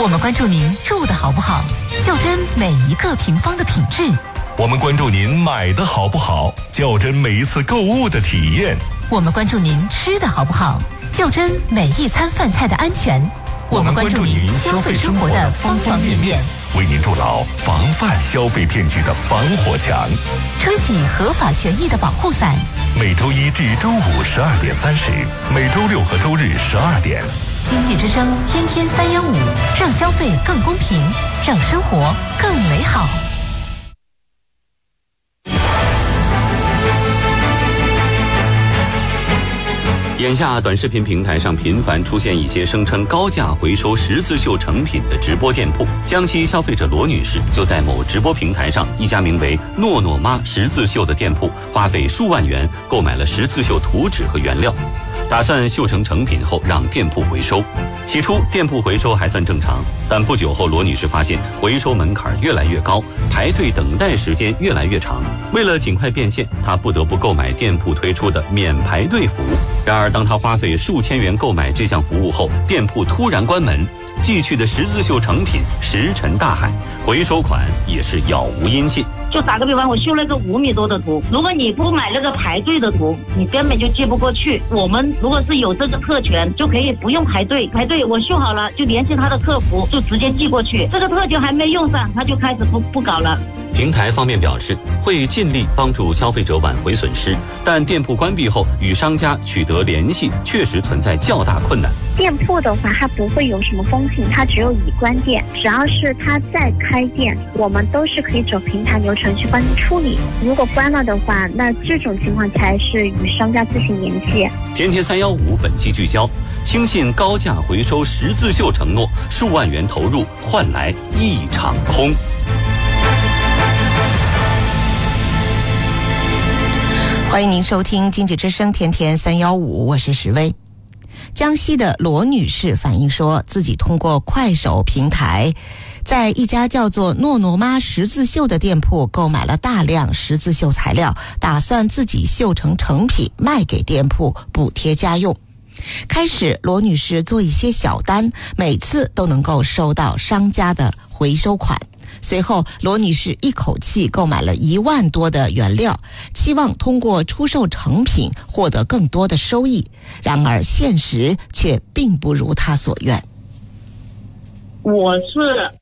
我们关注您住的好不好，较真每一个平方的品质。 我们关注您买的好不好，较真每一次购物的体验。 我们关注您吃的好不好，较真每一餐饭菜的安全。我们关注您消费生活的方方面面， 为您筑牢防范消费骗局的防火墙， 撑起合法权益的保护伞。 每周一至周五12点30，每周六和周日12点。 经济之声天天315，让消费更公平，让生活更美好。 眼下短视频平台上频繁出现一些声称高价回收十字绣成品的直播店铺。江西消费者罗女士就在某直播平台上一家名为诺诺妈十字绣的店铺，花费数万元购买了十字绣图纸和原料，打算绣成成品后让店铺回收。起初店铺回收还算正常，但不久后罗女士发现回收门槛越来越高，排队等待时间越来越长。为了尽快变现，她不得不购买店铺推出的免排队服务。然而当她花费数千元购买这项服务后，店铺突然关门，寄去的十字绣成品石沉大海，回收款也是杳无音信。 就打个比方，我绣了个5米多的图，如果你不买那个排队的图，你根本就寄不过去。我们如果是有这个特权，就可以不用排队，我绣好了就联系他的客服，就直接寄过去。这个特权还没用上，他就开始不搞了。 平台方面表示会尽力帮助消费者挽回损失，但店铺关闭后与商家取得联系确实存在较大困难。 店铺的话，它不会有什么风险，它只有已关店。只要是它再开店，我们都是可以走平台流程去帮您处理。如果关了的话，那这种情况才是与商家自行联系。 天天315本期聚焦：轻信高价回收十字绣承诺，数万元投入换来一场空。 欢迎您收听经济之声天天315，我是石薇。江西的罗女士反映说，自己通过快手平台在一家叫做诺诺妈十字绣的店铺购买了大量十字绣材料，打算自己绣成成品卖给店铺补贴家用。开始罗女士做一些小单，每次都能够收到商家的回收款。随后罗女士一口气购买了1万多的原料，期望通过出售成品获得更多的收益，然而现实却并不如她所愿。 我是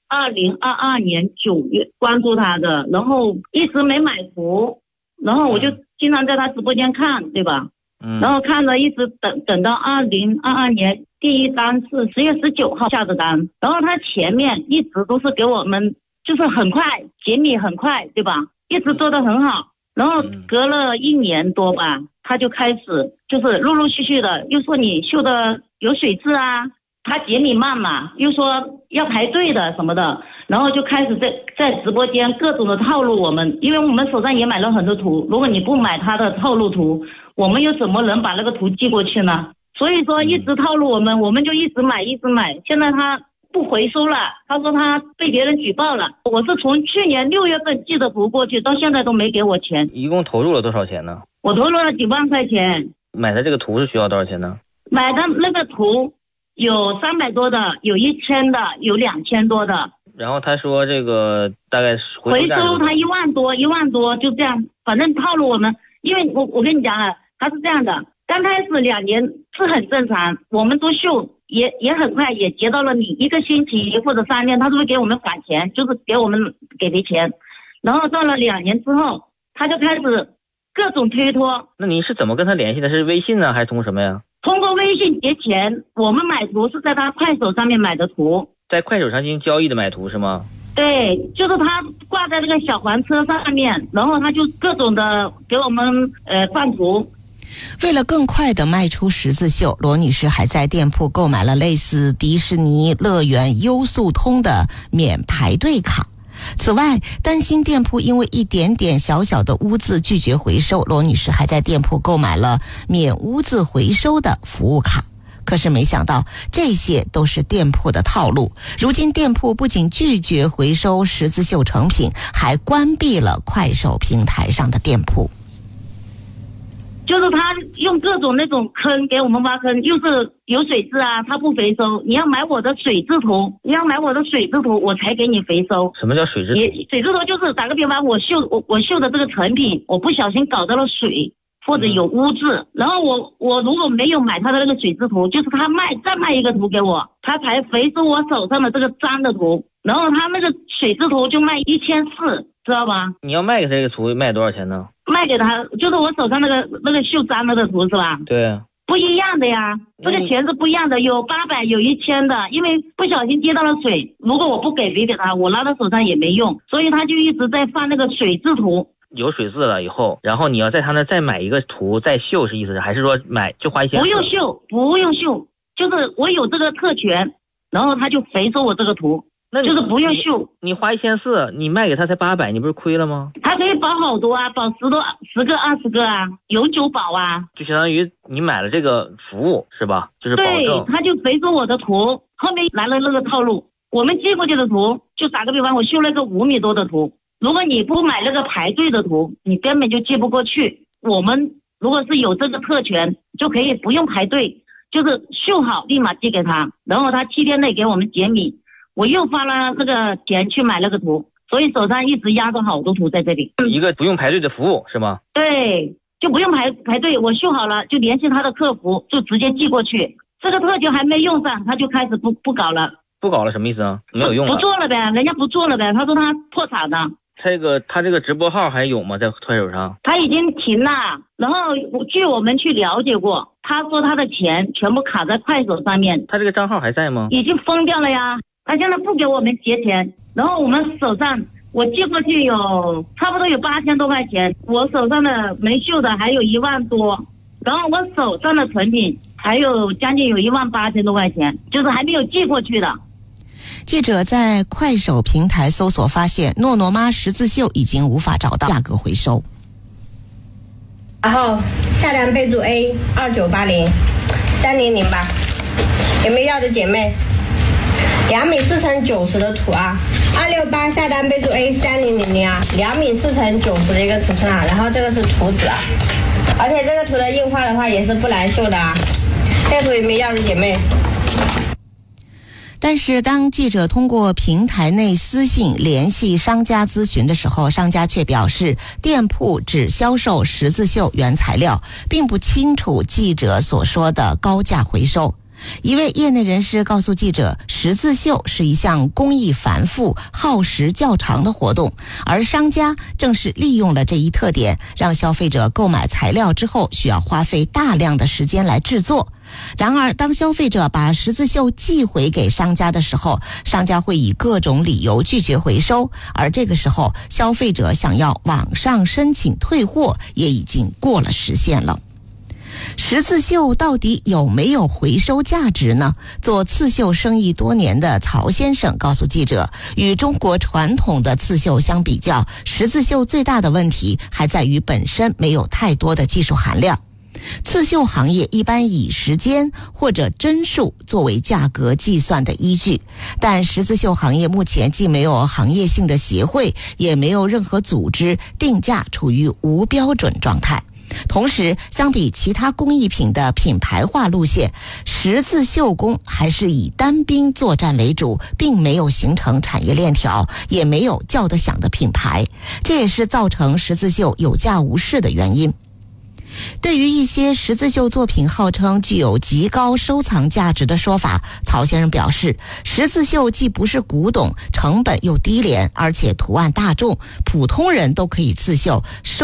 2022年9月关注他的，然后一直没买图，然后我就经常在他直播间看，对吧？然后看了一直等到2022年第一单是10月19号下的单，然后他前面一直都是给我们就是很快解密很快，对吧？一直做得很好，然后隔了1年多吧，他就开始就是陆陆续续的又说你绣的有水渍啊，他解密慢嘛，又说要排队的什么的，然后就开始在直播间各种的套路我们，因为我们手上也买了很多图，如果你不买他的套路图，我们又怎么能把那个图寄过去呢？所以说一直套路我们就一直买，现在他不回收了，他说他被别人举报了。我是从去年6月份寄的图过去，到现在都没给我钱。 一共投入了多少钱呢？ 我投入了几万块钱。买的这个图是需要多少钱呢？ 买的那个图有300多的，有1000的，有2000多的。 然后他说这个大概回收他1万多就这样，反正套路我们。因为我跟你讲啊，他是这样的，刚开始2年是很正常，我们都绣也很快也结到了你1个星期或者3天，他就会给我们返钱，就是给我们给的钱。然后到了2年之后，他就开始各种推脱。 那你是怎么跟他联系的？是微信呢，还是通过什么呀？ 通过微信结钱。我们买图是在他快手上面买的图。 在快手上进行交易的买图是吗？ 对，就是他挂在那个小黄车上面，然后他就各种的给我们放图。 为了更快地卖出十字绣，罗女士还在店铺购买了类似迪士尼乐园优速通的免排队卡。此外，担心店铺因为一点点小小的污渍拒绝回收，罗女士还在店铺购买了免污渍回收的服务卡。可是没想到，这些都是店铺的套路。如今店铺不仅拒绝回收十字绣成品，还关闭了快手平台上的店铺。 就是他用各种那种坑给我们挖坑，又是有水质啊，他不回收。你要买我的水质图，我才给你回收。 什么叫水质图？ 水质图就是打个比方，我绣的这个成品，我不小心搞到了水或者有污渍，然后我如果没有买他的那个水质图，就是他再卖一个图给我，他才回收我手上的这个脏的图，然后他那个水质图就卖1400，知道吧？ 你要卖给他这个图卖多少钱呢？ 卖给他就是我手上那个绣脏了的图是吧？ 对， 不一样的呀，这个钱是不一样的，有800有1000的，因为不小心接到了水，如果我不给他，我拿到手上也没用，所以他就一直在放那个水质图。 有水渍了以后，然后你要在他那再买一个图再绣，是意思是还是说买就花1000？ 不用绣，就是我有这个特权，然后他就回收我这个图。那就是不用绣， 你花1400，你卖给他才800，你不是亏了吗？ 他可以保好多啊，保10个20个啊，永久保啊。 就相当于你买了这个服务是吧？就是保证。 对，他就回收我的图，后面来了那个套路，我们寄过去的图，就打个比方，我绣了个5米多的图，如果你不买那个排队的图，你根本就寄不过去。我们如果是有这个特权，就可以不用排队，就是绣好立马寄给他，然后他7天内给我们减米。我又花了那个钱去买那个图，所以手上一直压着好多图在这里。 一个不用排队的服务是吗？ 对，就不用排队，我绣好了就联系他的客服，就直接寄过去。这个特权还没用上，他就开始不搞了。 不搞了什么意思啊？没有用了。 不做了呗，人家不做了呗，他说他破产了。 他这个直播号还有吗？在快手上？ 他已经停了，然后据我们去了解过，他说他的钱全部卡在快手上面。 他这个账号还在吗？ 已经封掉了呀。他现在不给我们结钱，然后我们手上我寄过去有差不多有8000多块钱，我手上的没绣的还有1万多，然后我手上的成品还有将近有18000多块钱，就是还没有寄过去的。 记者在快手平台搜索发现，诺诺妈十字绣已经无法找到，价格回收。 然后下单备注 A 2980 300吧，有没有要的姐妹？2米4乘90的图啊，268下单备注 A 3000啊，2米4乘90的一个尺寸啊，然后这个是图纸啊，而且这个图的印花的话也是不难绣的啊，这个图有没有要的姐妹？ 但是当记者通过平台内私信联系商家咨询的时候，商家却表示店铺只销售十字绣原材料，并不清楚记者所说的高价回收。一位业内人士告诉记者，十字绣是一项工艺繁复、耗时较长的活动，而商家正是利用了这一特点，让消费者购买材料之后需要花费大量的时间来制作。然而，当消费者把十字绣寄回给商家的时候，商家会以各种理由拒绝回收，而这个时候，消费者想要网上申请退货也已经过了时限了。十字绣到底有没有回收价值呢？做刺绣生意多年的曹先生告诉记者，与中国传统的刺绣相比较，十字绣最大的问题还在于本身没有太多的技术含量。刺绣行业一般以时间或者针数作为价格计算的依据，但十字绣行业目前既没有行业性的协会，也没有任何组织，定价处于无标准状态。同时，相比其他工艺品的品牌化路线，十字绣工还是以单兵作战为主，并没有形成产业链条，也没有叫得响的品牌，这也是造成十字绣有价无市的原因。对于一些十字绣作品号称具有极高收藏价值的说法，曹先生表示，十字绣既不是古董，成本又低廉，而且图案大众，普通人都可以刺绣。